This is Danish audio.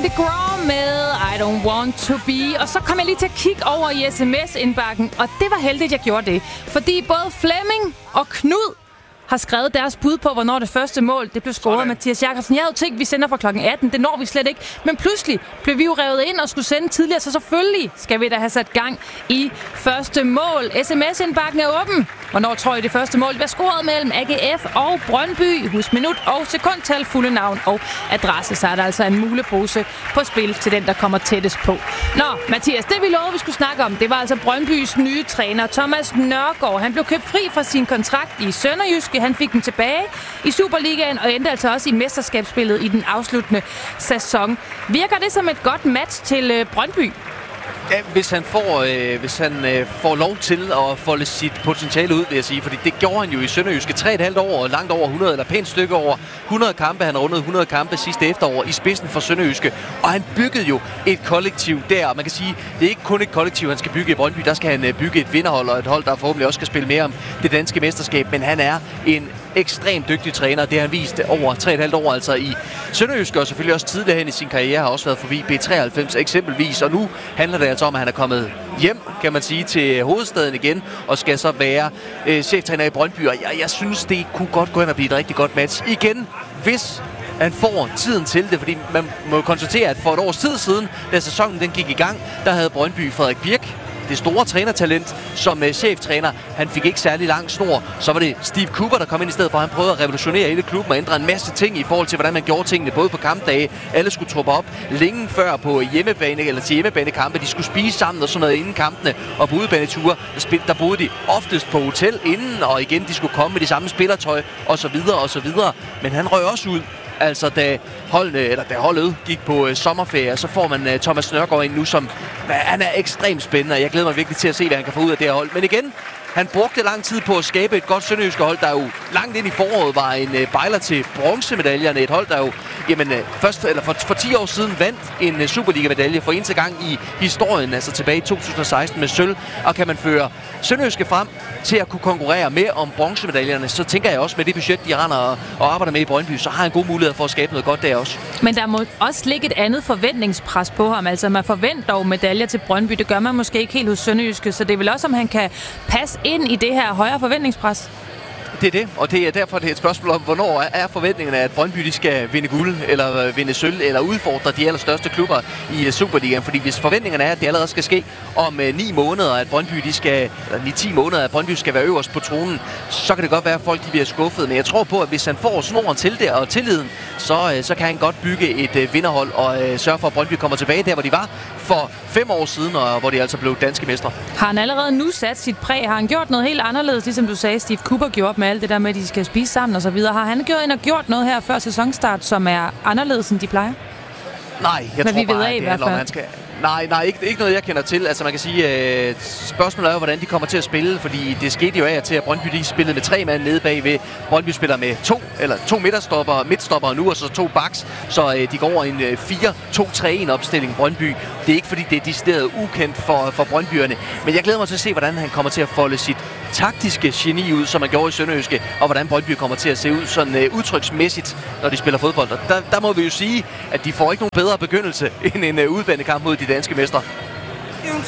DeGraw med I Don't Want To Be. Og så kom jeg lige til at kigge over i sms-indbakken, og det var heldigt, jeg gjorde det. Fordi både Flemming og Knud har skrevet deres bud på, hvornår det første mål det blev scoret af Mathias Jakobsen. Jeg havde tænkt, vi sender fra klokken 18. Det når vi slet ikke. Men pludselig blev vi jo revet ind og skulle sende tidligere, så selvfølgelig skal vi da have sat gang i første mål. SMS-indbakken er åben. Hvornår tror I det første mål bliver scoret mellem AGF og Brøndby? Husk minut og sekundtal, fulde navn og adresse. Så er der altså en mulepose på spil til den, der kommer tættest på. Nå, Mathias, det vi lovede, vi skulle snakke om, det var altså Brøndbys nye træner, Thomas Nørgaard. Han blev købt fri fra sin kontrakt i Sønderjyske. Han fik den tilbage i Superligaen og endte altså også i mesterskabsspillet i den afsluttende sæson. Virker det som et godt match til Brøndby? Ja, hvis han får lov til at folde sit potentiale ud, vil jeg sige. Fordi det gjorde han jo i Sønderjyske 3,5 år, og langt over 100, eller pænt stykke over 100 kampe. Han har rundet 100 kampe sidste efterår i spidsen for Sønderjyske. Og han byggede jo et kollektiv der. Og man kan sige, det er ikke kun et kollektiv, han skal bygge i Brøndby. Der skal han bygge et vinderhold, og et hold, der forhåbentlig også skal spille mere om det danske mesterskab. Men han er en ekstremt dygtig træner. Det har han vist over 3,5 år, altså i Sønderjyske, og selvfølgelig også tidligere hen i sin karriere har også været forbi B93 eksempelvis. Og nu handler det altså om, at han er kommet hjem, kan man sige, til hovedstaden igen, og skal så være cheftræner i Brøndby. Og jeg synes, det kunne godt gå hen og blive et rigtig godt match. Igen, hvis han får tiden til det, fordi man må konstatere, at for et års tid siden, da sæsonen den gik i gang, der havde Brøndby Frederik Birk, det store trænertalent, som cheftræner. Han fik ikke særlig lang snor. Så var det Steve Cooper, der kom ind i stedet for. Han prøvede at revolutionere hele klubben og ændre en masse ting i forhold til, hvordan man gjorde tingene, både på kampdage. Alle skulle truppe op længe før på hjemmebane, eller til hjemmebanekampe. De skulle spise sammen og sådan noget inden kampene. Og på udebaneture, der boede de oftest på hotel inden, og igen, de skulle komme med de samme spillertøj, og så videre, og så videre. Men han røg også ud. Altså, da holdet gik på sommerferie, så får man Thomas Nørgaard ind nu, som han er ekstremt spændende, og jeg glæder mig virkelig til at se, hvad han kan få ud af det her hold. Men igen, han brugte lang tid på at skabe et godt sønderjyske hold, der jo langt ind i foråret var en bejler til bronzemedaljerne. Et hold, der jo for 10 år siden vandt en Superliga-medalje for eneste gang i historien, altså tilbage i 2016 med sølv. Og kan man føre sønderjyske frem til at kunne konkurrere med om bronzemedaljerne, så tænker jeg også med det budget, de render og arbejder med i Brøndby, så har han gode muligheder for at skabe noget godt der også. Men der må også ligge et andet forventningspres på ham. Altså man forventer jo medaljer til Brøndby. Det gør man måske ikke helt hos Sønderjyske, så det er vel også, om han kan passe ind i det her højere forventningspres. Det er det, og det er derfor, det er et spørgsmål om, hvornår er forventningerne, at Brøndby de skal vinde guld, eller vinde sølv, eller udfordre de allerstørste klubber i Superligaen. Fordi hvis forventningerne er, at det allerede skal ske om 9 måneder, at Brøndby de skal, eller 10 måneder, at Brøndby skal være øverst på tronen, så kan det godt være, at folk de bliver skuffet. Men jeg tror på, at hvis han får snoren til det og tilliden, så kan han godt bygge et vinderhold og sørge for, at Brøndby kommer tilbage der, hvor de var for 5 år siden, og hvor de altså blev danske mestre. Har han allerede nu sat sit præg? Har han gjort noget helt anderledes, ligesom du sagde, Steve Cooper gjorde med alt det der med, at de skal spise sammen og så videre? Har han gjort noget her før sæsonstart, som er anderledes, end de plejer? Nej, jeg tror bare, at det handler om, at han skal... Nej, ikke noget, jeg kender til. Altså man kan sige, spørgsmålet er jo, hvordan de kommer til at spille, fordi det skete jo af til, at Brøndby de spillede med 3 mand nede bagved. Brøndby spiller med 2 midtstopper nu, og så 2 backs, så de går over en 4-2-3-1 opstilling Brøndby. Det er ikke, fordi det er decideret ukendt for Brøndbyerne, men jeg glæder mig til at se, hvordan han kommer til at folde sit taktiske geni ud, som man gjorde i Sønderjyske, og hvordan Brøndby kommer til at se ud sådan udtryksmæssigt, når de spiller fodbold. Der må vi jo sige, at de får ikke nogen bedre begyndelse end en udbanekamp mod de danske mestre.